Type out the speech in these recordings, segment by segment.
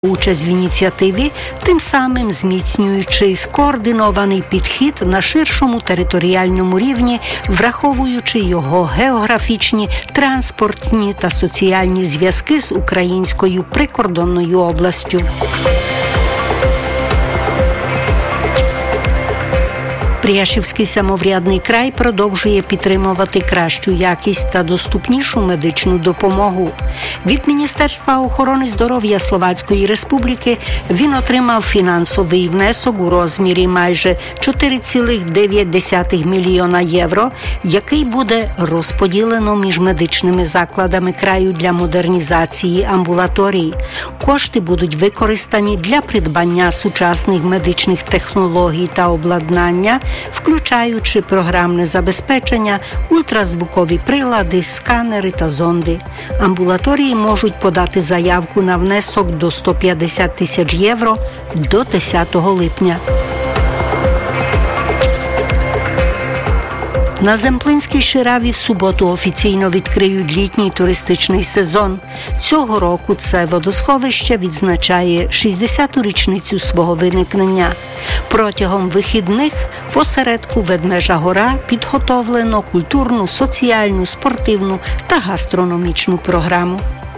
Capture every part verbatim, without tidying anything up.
участь в ініціативі, тим самим зміцнюючи скоординований підхід на ширшому територіальному рівні, враховуючи його географічні, транспортні та соціальні зв'язки з українською прикордонною областю. Пряшівський самоврядний край продовжує підтримувати кращу якість та доступнішу медичну допомогу. Від Міністерства охорони здоров'я Словацької Республіки він отримав фінансовий внесок у розмірі майже чотири цілих дев'ять десятих мільйона євро, який буде розподілено між медичними закладами краю для модернізації амбулаторій. Кошти будуть використані для придбання сучасних медичних технологій та обладнання, включаючи програмне забезпечення, ультразвукові прилади, сканери та зонди. Амбулаторії можуть подати заявку на внесок до сто п'ятдесят тисяч євро до десятого липня. На Земплинській Шираві в суботу офіційно відкриють літній туристичний сезон. Цього року це водосховище відзначає шістдесяту річницю свого виникнення. Протягом вихідних в осередку Ведмежа гора підготовлено культурну, соціальну, спортивну та гастрономічну програму.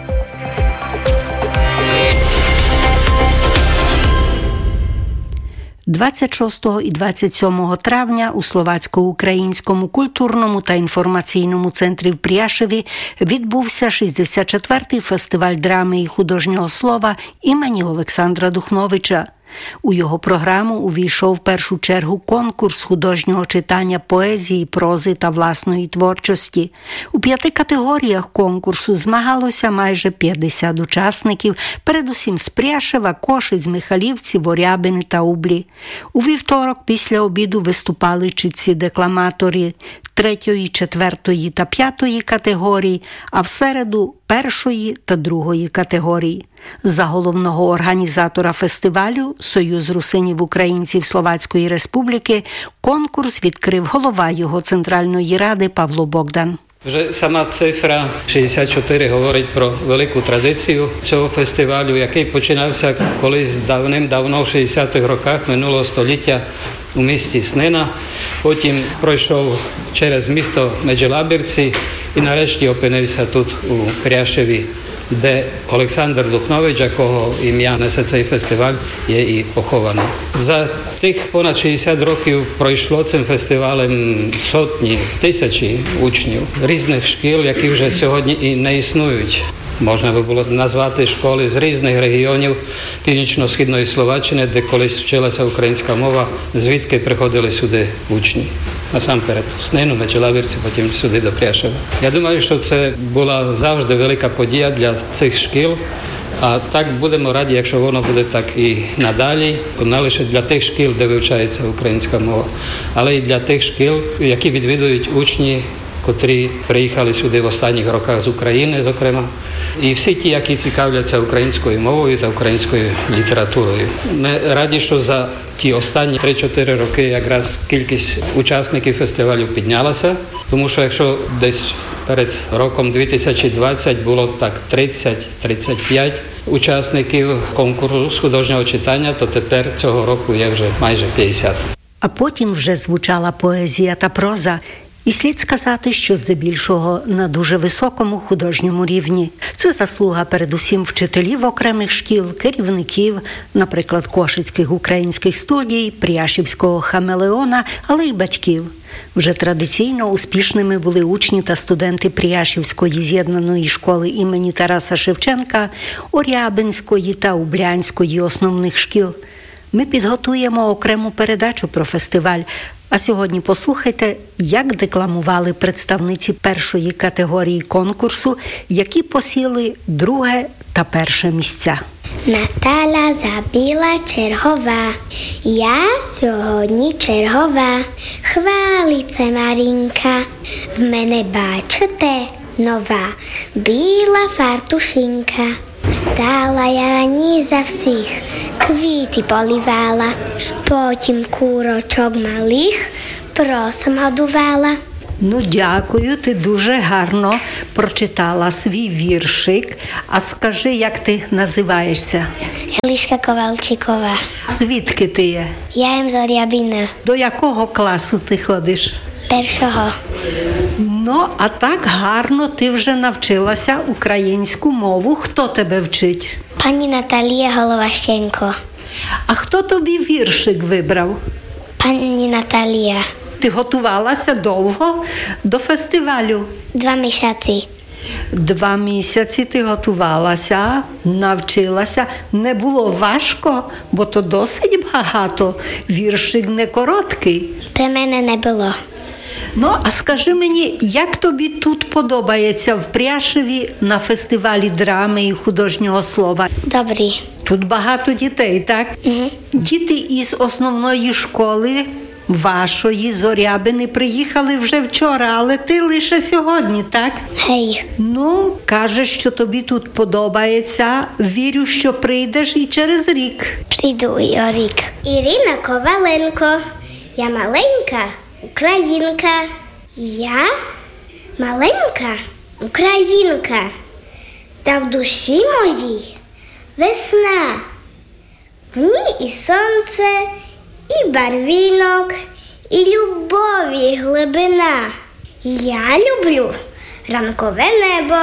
двадцять шостого і двадцять сьомого травня у Словацько-Українському культурному та інформаційному центрі в Пряшеві відбувся шістдесят четвертий фестиваль драми і художнього слова імені Олександра Духновича. У його програму увійшов в першу чергу конкурс художнього читання поезії, прози та власної творчості. У п'яти категоріях конкурсу змагалося майже п'ятдесят учасників, передусім з Пряшева, Кошиць, Михалівців, Орябини та Ублі. У вівторок після обіду виступали читці-декламатори третьої, четвертої та п'ятої категорій, а в середу першої та другої категорії. За головного організатора фестивалю «Союз русинів-українців Словацької Республіки» конкурс відкрив голова його Центральної ради Павло Богдан. Вже сама цифра шістдесят чотири говорить про велику традицію цього фестивалю, який починався колись давним-давно в шістдесятих роках минулого століття у місті Снина. Потім пройшов через місто Меджелабірці і нарешті опинився тут у Пряшеві, де Олександр Духнович, якого ім'я несе цей фестиваль, є і похований. За тих понад шістдесят років пройшло цим фестивалем сотні, тисячі учнів різних шкіл, які вже сьогодні і не існують. Можна би було назвати школи з різних регіонів Північно-Східної Словаччини, де колись вчилася українська мова, звідки приходили сюди учні. Насамперед в Снину, Меджелабірці, потім сюди до Пряшева. Я думаю, що це була завжди велика подія для цих шкіл, а так будемо раді, якщо воно буде так і надалі, не лише для тих шкіл, де вивчається українська мова, але й для тих шкіл, які відвідують учні, котрі приїхали сюди в останніх роках з України, зокрема, і всі ті, які цікавляться українською мовою та українською літературою. Ми раді, що за ті останні три-чотири роки якраз кількість учасників фестивалю піднялася, тому що якщо десь перед роком дві тисячі двадцятим було так тридцять-тридцять п'ять учасників конкурсу з художнього читання, то тепер цього року є вже майже п'ятдесят. А потім вже звучала поезія та проза. І слід сказати, що здебільшого на дуже високому художньому рівні. Це заслуга передусім вчителів окремих шкіл, керівників, наприклад, Кошицьких українських студій, Пряшівського хамелеона, але й батьків. Вже традиційно успішними були учні та студенти Пряшівської з'єднаної школи імені Тараса Шевченка, Орябинської та Ублянської основних шкіл. Ми підготуємо окрему передачу про фестиваль. А сьогодні послухайте, як декламували представниці першої категорії конкурсу, які посіли друге та перше місця. Наталя Забіла Черговá. Я сьогодні чергова. Хвалиться Маринка. В мене бачите нова біла фартушинка. Встала я раніше за всіх, квіти полівала, потім курочок малих просом годувала. Ну, дякую, ти дуже гарно прочитала свій віршик. А скажи, як ти називаєшся? Eliška Kovalčíková. Звідки ти є? Ja jem zo Riabina. До якого класу ти ходиш? Першого. Ну, а так гарно ти вже навчилася українську мову. Хто тебе вчить? Pani Natália Holovaštenko. А хто тобі віршик вибрав? Pani Natália. Ти готувалася довго до фестивалю? Dva mesiaci. Два місяці ти готувалася, навчилася. Не було важко, бо то досить багато. Віршик не короткий. Pre mene nebolo. Ну, а скажи мені, як тобі тут подобається в Пряшеві на фестивалі драми і художнього слова? Dobrý. Тут багато дітей, так? Угу. Діти із основної школи вашої Зорябини приїхали вже вчора, але ти лише сьогодні, так? Hej. Ну, кажеш, що тобі тут подобається. Вірю, що прийдеш і через рік. Prídu i o rік. Ірина Коваленко. Я маленька українка. Я маленька українка. Та в душі моїй весна. В ній і сонце, і барвінок, і любові глибина. Я люблю ранкове небо,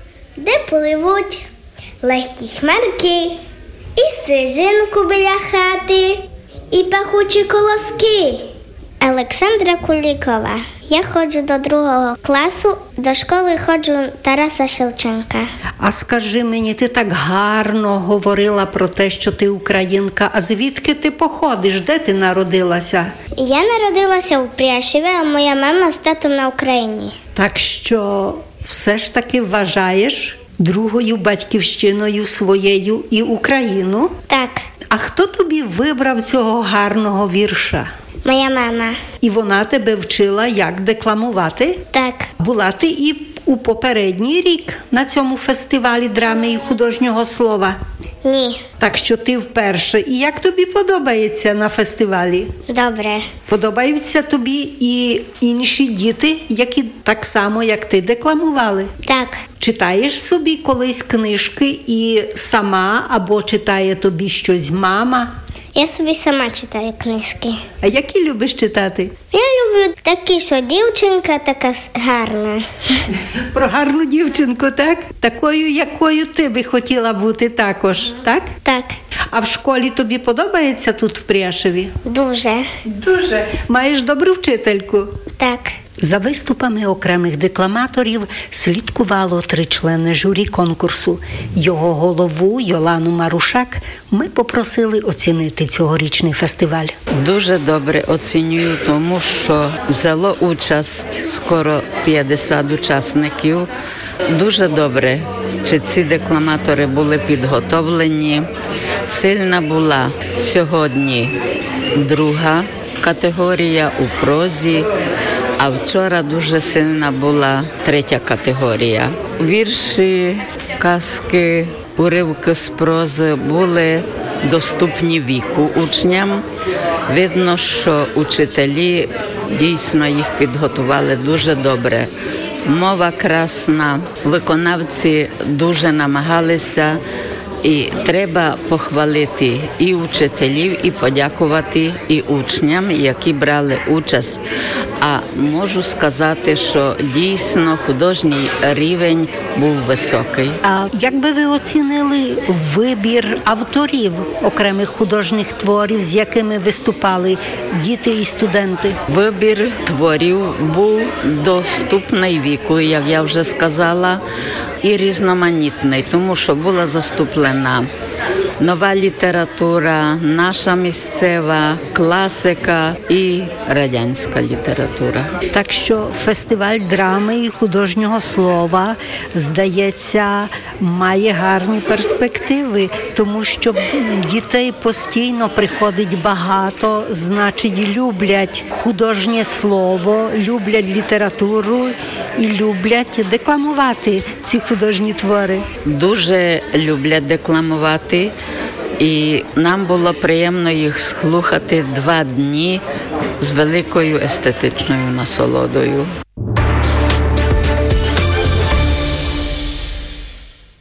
де пливуть легкі хмарки, і стежинку біля хати, і пахучі колоски. Олександра Кулікова. Я ходжу до другого класу, до школи ходжу Тараса Шевченка. А скажи мені, ти так гарно говорила про те, що ти українка. А звідки ти походиш? Де ти народилася? Я народилася у Пряшеві, а моя мама з татом на Україні. Так що все ж таки вважаєш другою батьківщиною своєю і Україну? Так, А хто тобі вибрав цього гарного вірша? моя мама. І вона тебе вчила, як декламувати? Так, Була ти і у попередній рік на цьому фестивалі драми і художнього слова. ні, Так що ти вперше. І як тобі подобається на фестивалі? добре. Подобаються тобі і інші діти, які так само, як ти, декламували? Так, Читаєш собі колись книжки і сама, або читає тобі щось мама? я собі сама читаю книжки. А які любиш читати? Я люблю такі, що дівчинка така гарна. Про гарну дівчинку, так? Такою, якою ти би хотіла бути також, так? Так, А в школі тобі подобається тут в Пряшеві? дуже. Дуже. Маєш добру вчительку? Так. За виступами окремих декламаторів слідкувало тричлени журі конкурсу. Його голову Йолану Марушак ми попросили оцінити цьогорічний фестиваль. Дуже добре оцінюю, тому що взяло участь скоро п'ятдесят учасників. Дуже добре, чи ці декламатори були підготовлені. Сильна була сьогодні друга категорія у прозі, а вчора дуже сильна була третя категорія. Вірші, казки, уривки з прози були доступні віку учням. Видно, що учителі дійсно їх підготували дуже добре. Мова красна, виконавці дуже намагалися. І треба похвалити і учителів, і подякувати і учням, які брали участь. А можу сказати, що дійсно художній рівень був високий. А як би ви оцінили вибір авторів окремих художніх творів, з якими виступали діти і студенти? Вибір творів був доступний віку, як я вже сказала, і різноманітний, тому що була заступлена нова література, наша місцева, класика і радянська література. Так що фестиваль драми і художнього слова, здається, має гарні перспективи, тому що дітей постійно приходить багато, значить, люблять художнє слово, люблять літературу і люблять декламувати ці художні твори. Дуже люблять декламувати. І нам було приємно їх слухати два дні з великою естетичною насолодою.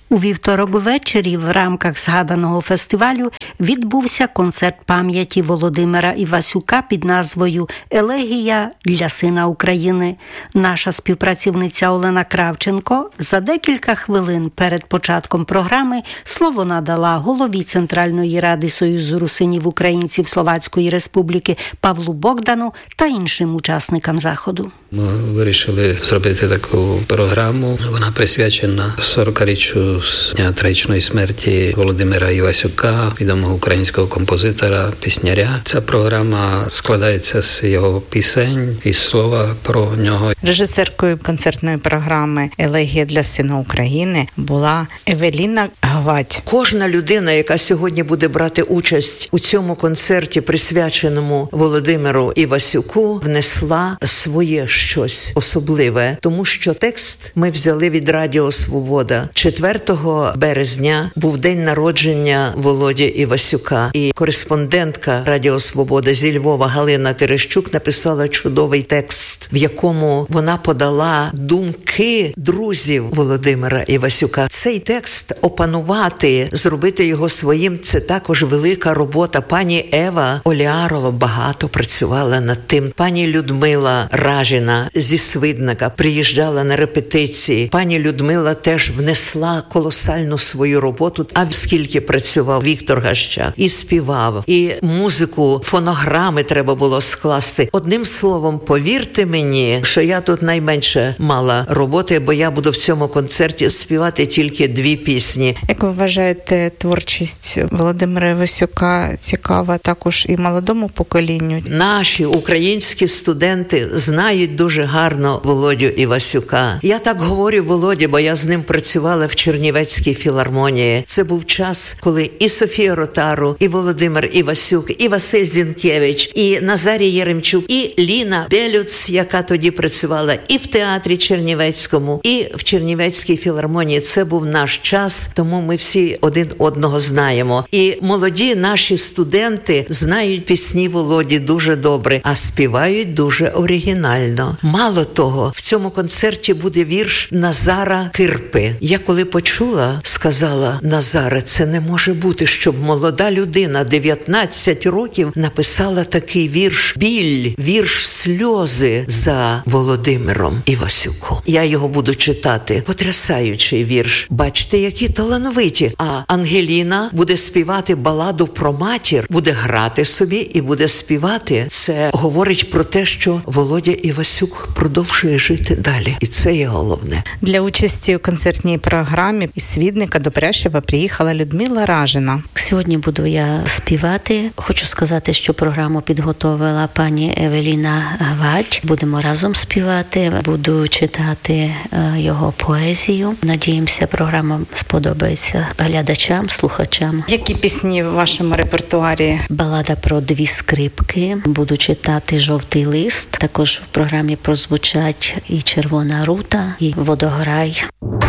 У вівторок ввечері в рамках згаданого фестивалю відбувся концерт пам'яті Володимира Івасюка під назвою «Елегія для сина України». Наша співпрацівниця Олена Кравченко за декілька хвилин перед початком програми слово надала голові Центральної ради Союзу русинів українців Словацької Республіки Павлу Богдану та іншим учасникам заходу. Ми вирішили зробити таку програму. Вона присвячена сорокаріччю з дня трагічної смерті Володимира Івасюка, відомого українського композитора, пісняря. Ця програма складається з його пісень і слова про нього. Режисеркою концертної програми «Елегія для сина України» була Евеліна Гвадь. Кожна людина, яка сьогодні буде брати участь у цьому концерті, присвяченому Володимиру Івасюку, внесла своє щось особливе, тому що текст ми взяли від Радіо Свобода. четвертого березня був день народження Володі Івасюка, і кореспондентка Радіо Свобода зі Львова Галина Терещук написала чудовий текст, в якому вона подала думки друзів Володимира Івасюка. Цей текст опанувати, зробити його своїм – це також велика робота. Пані Ева Оліарова багато працювала над тим. Пані Людмила Ражіна зі Свидника приїжджала на репетиції. Пані Людмила теж внесла колосальну свою роботу. А скільки працював Віктор Гащак, і співав, і музику, фонограми треба було скласти. Одним словом, повірте мені, що я тут найменше мала роботи, бо я буду в цьому концерті співати тільки дві пісні. Як ви вважаєте, творчість Володимира Івасюка цікава також і молодому поколінню? Наші українські студенти знають дуже гарно Володю Івасюка. Я так говорю Володі, бо я з ним працювала в Чернівецькій філармонії. Це був час, коли і Софія Ротару, і Володимир Івасюк, і Василь Зінкевич, і Назарій Єремчук, і Ліна Белюц, яка тоді працювала і в театрі Чернівецькому, і в Чернівецькій філармонії. Це був наш час, тому ми всі один одного знаємо. І молоді наші студенти знають пісні Володі дуже добре, а співають дуже оригінально. Мало того, в цьому концерті буде вірш Назара Кирпи. Я коли почула, сказала: Назаре, це не може бути, щоб молода людина, дев'ятнадцять років, написала такий вірш. Біль, вірш сльози за Володимиром Івасюком. Я його буду читати. Потрясаючий вірш. Бачите, які талановиті. А Ангеліна буде співати баладу про матір, буде грати собі і буде співати. Це говорить про те, що Володя Івасюк продовжує жити далі. І це є головне. Для участі у концертній програмі із Свідника до Пряшева приїхала Людмила Ражина. Сьогодні буду я співати. Хочу сказати, що програму підготовила пані Евеліна Гвадь. Будемо разом співати, буду читати його поезію. Надіємося, програма сподобається глядачам, слухачам. Які пісні в вашому репертуарі? Балада про дві скрипки. Буду читати «Жовтий лист». Також в програмі прозвучать і «Червона рута», і «Водограй».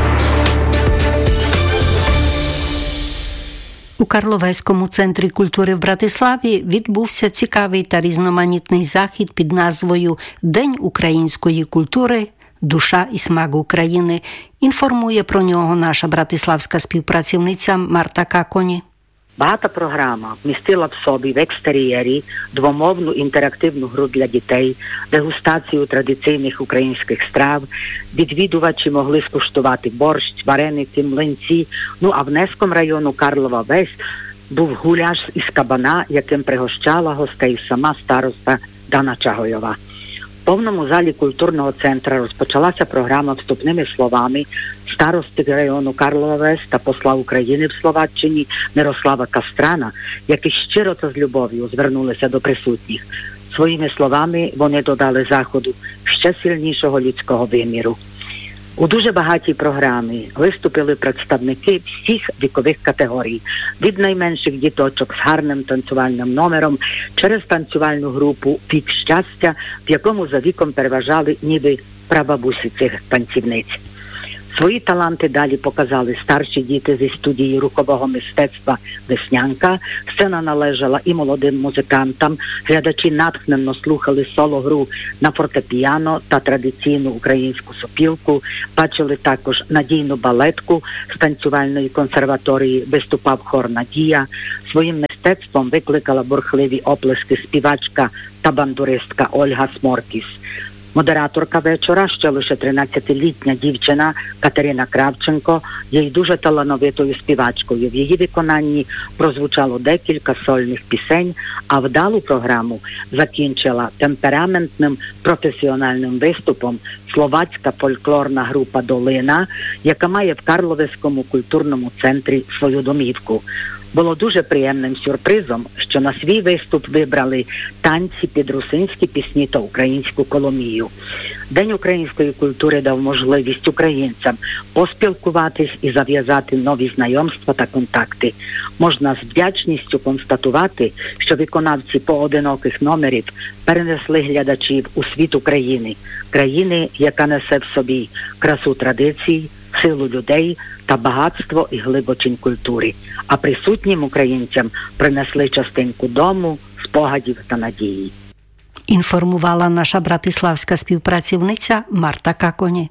У Карловецькому центрі культури в Братиславі відбувся цікавий та різноманітний захід під назвою «День української культури. Душа і смак України». Інформує про нього наша братиславська співпрацівниця Марта Каконі. Багата програма вмістила в собі в екстер'єрі двомовну інтерактивну гру для дітей, дегустацію традиційних українських страв, відвідувачі могли скуштувати борщ, вареники, млинці. Ну а в Невському району Карлова Весь був гуляш із кабана, яким пригощала гостей сама староста Дана Чагойова. В повному залі культурного центру розпочалася програма вступними словами старости району Карлова Вес та посла України в Словаччині Мирослава Кастрана, які щиро та з любов'ю звернулися до присутніх. Своїми словами вони додали заходу ще сильнішого людського виміру. У дуже багатій програмі виступили представники всіх вікових категорій, від найменших діточок з гарним танцювальним номером через танцювальну групу «Пік щастя», в якому за віком переважали ніби прабабусі цих танцівниць. Свої таланти далі показали старші діти зі студії рухового мистецтва «Веснянка». Сцена належала і молодим музикантам. Глядачі натхненно слухали соло-гру на фортепіано та традиційну українську сопілку. Бачили також надійну балетку з танцювальної консерваторії, виступав хор «Надія». Своїм мистецтвом викликала бурхливі оплески співачка та бандуристка Ольга Сморкіс. Модераторка вечора, ще лише тринадцятилітня дівчина Катерина Кравченко, є й дуже талановитою співачкою. В її виконанні прозвучало декілька сольних пісень, а вдалу програму закінчила темпераментним професіональним виступом словацька фольклорна група «Долина», яка має в Карловецькому культурному центрі свою домівку. Було дуже приємним сюрпризом, що на свій виступ вибрали танці під русинські пісні та українську коломію. День української культури дав можливість українцям поспілкуватись і зав'язати нові знайомства та контакти. Можна з вдячністю констатувати, що виконавці поодиноких номерів перенесли глядачів у світ України, країни, яка несе в собі красу традицій, силу людей та багатство і глибочинь культури, а присутнім українцям принесли частинку дому, спогадів та надії. Інформувала наша братиславська співпрацівниця Марта Каконі.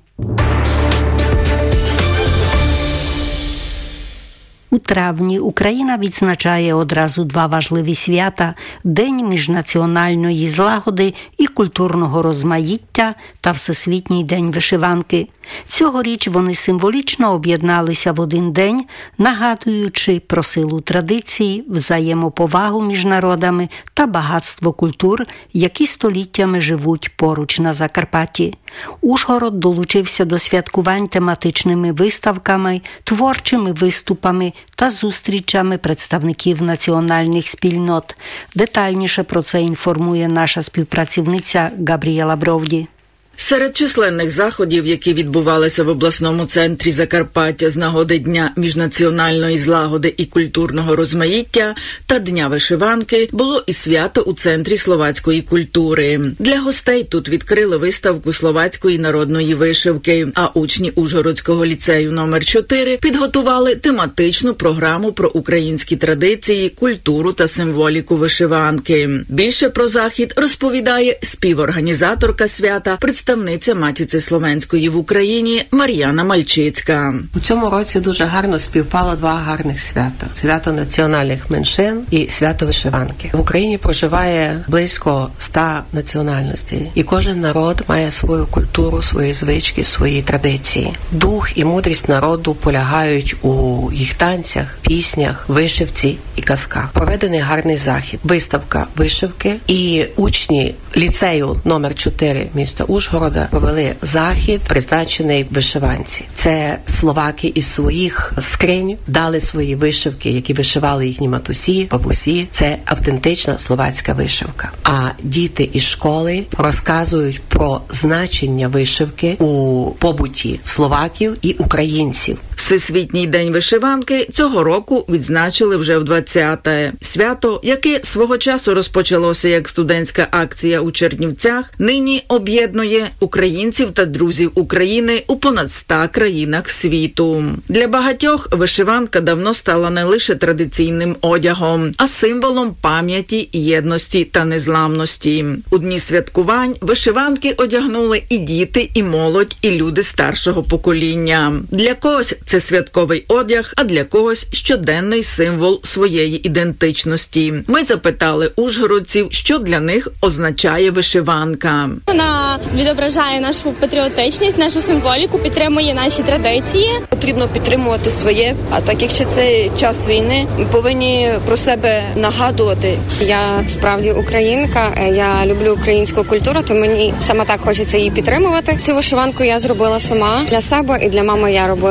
У травні Україна відзначає одразу два важливі свята – День міжнаціональної злагоди і культурного розмаїття та Всесвітній день вишиванки. Цьогоріч вони символічно об'єдналися в один день, нагадуючи про силу традицій, взаємоповагу між народами та багатство культур, які століттями живуть поруч на Закарпатті. Ужгород долучився до святкувань тематичними виставками, творчими виступами та зустрічами представників національних спільнот. Детальніше про це інформує наша співпрацівниця Габріела Бровді. Серед численних заходів, які відбувалися в обласному центрі Закарпаття з нагоди Дня міжнаціональної злагоди і культурного розмаїття та Дня вишиванки, було і свято у Центрі словацької культури. Для гостей тут відкрили виставку словацької народної вишивки, а учні Ужгородського ліцею номер чотири підготували тематичну програму про українські традиції, культуру та символіку вишиванки. Більше про захід розповідає співорганізаторка свята, представниця Матіці Словенської в Україні Мар'яна Мальчицька. У цьому році дуже гарно співпало два гарних свята. Свято національних меншин і свято вишиванки. В Україні проживає близько ста національностей. І кожен народ має свою культуру, свої звички, свої традиції. Дух і мудрість народу полягають у їх танцях, піснях, вишивці і казках. Проведений гарний захід. Виставка вишивки і учні ліцею номер чотири міста Ужгорода провели захід, призначений вишиванці. Це словаки із своїх скринь дали свої вишивки, які вишивали їхні матусі, бабусі. Це автентична словацька вишивка. А діти із школи розказують про значення вишивки у побуті словаків і українців. Всесвітній день вишиванки цього року відзначили вже в двадцяте. Свято, яке свого часу розпочалося як студентська акція у Чернівцях, нині об'єднує українців та друзів України у понад ста країнах світу. Для багатьох вишиванка давно стала не лише традиційним одягом, а символом пам'яті, єдності та незламності. У дні святкувань вишиванки одягнули і діти, і молодь, і люди старшого покоління. Для когось це святковий одяг, а для когось щоденний символ своєї ідентичності. Ми запитали ужгородців, що для них означає вишиванка. Вона відображає нашу патріотичність, нашу символіку, підтримує наші традиції. Потрібно підтримувати своє, а так якщо це час війни, ми повинні про себе нагадувати. Я справді українка, я люблю українську культуру, то мені саме так хочеться її підтримувати. Цю вишиванку я зробила сама для себе і для мами я робила її.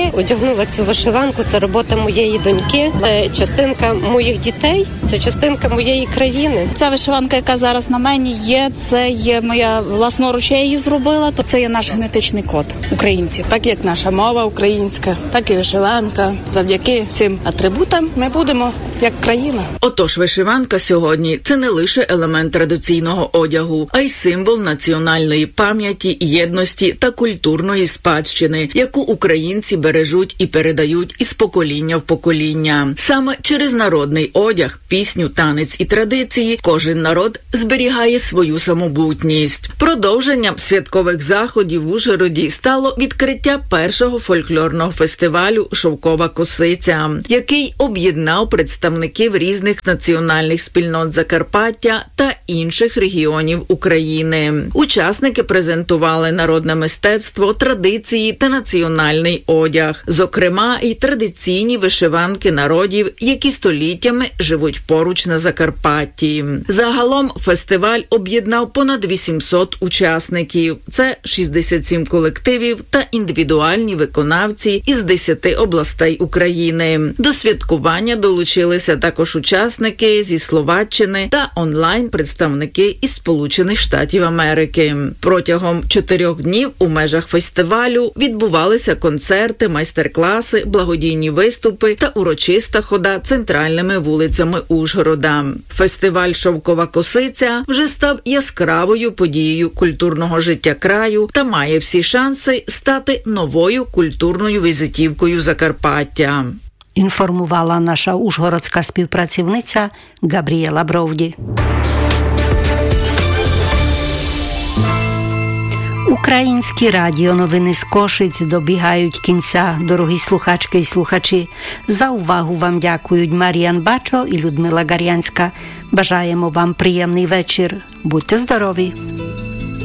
доньки, одягнула цю вишиванку. Це робота моєї доньки, це частинка моїх дітей, це частинка моєї країни. Ця вишиванка, яка зараз на мені є, це є моя власноруч, я її зробила, то це є наш генетичний код українців. Так як наша мова українська, так і вишиванка. Завдяки цим атрибутам ми будемо як країна. Отож, вишиванка сьогодні – це не лише елемент традиційного одягу, а й символ національної пам'яті, єдності та культурної спадщини, яку українці бережуть і передають із покоління в покоління. Саме через народний одяг, пісню, танець і традиції кожен народ зберігає свою самобутність. Продовженням святкових заходів в Ужгороді стало відкриття першого фольклорного фестивалю «Шовкова косиця», який об'єднав представників різних національних спільнот Закарпаття та інших регіонів України. Учасники презентували народне мистецтво, традиції та національний одяг, зокрема і традиційні вишиванки народів, які століттями живуть поруч на Закарпатті. Загалом фестиваль об'єднав понад вісімсот учасників. Це шістдесят сім колективів та індивідуальні виконавці із десяти областей України. До святкування долучилися також учасники зі Словаччини та онлайн-представники із Сполучених Штатів Америки. Протягом чотирьох днів у межах фестивалю відбувалися концерти, майстер-класи, благодійні виступи та урочиста хода центральними вулицями Ужгорода. Фестиваль «Шовкова косиця» вже став яскравою подією культурного життя краю та має всі шанси стати новою культурною візитівкою Закарпаття. Інформувала наша ужгородська співпрацівниця Габріела Бровді. Українські радіоновини з Кошиць добігають кінця, дорогі слухачки і слухачі. За увагу вам дякують Мар'ян Бачо і Людмила Гар'янська. Бажаємо вам приємний вечір. Будьте здорові!